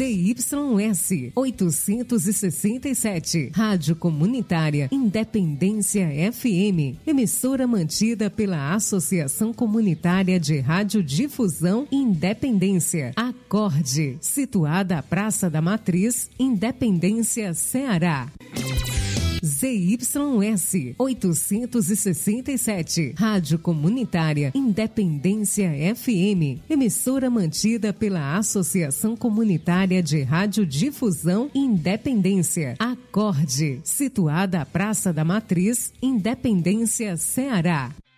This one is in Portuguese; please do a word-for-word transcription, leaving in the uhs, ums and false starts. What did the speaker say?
Z Y S oitocentos e sessenta e sete, Rádio Comunitária Independência F M, emissora mantida pela Associação Comunitária de Radiodifusão Independência, Acorde, situada à Praça da Matriz, Independência, Ceará. Z Y S oitocentos e sessenta e sete, Rádio Comunitária Independência F M, emissora mantida pela Associação Comunitária de Radiodifusão Independência, Acorde, situada à Praça da Matriz, Independência, Ceará.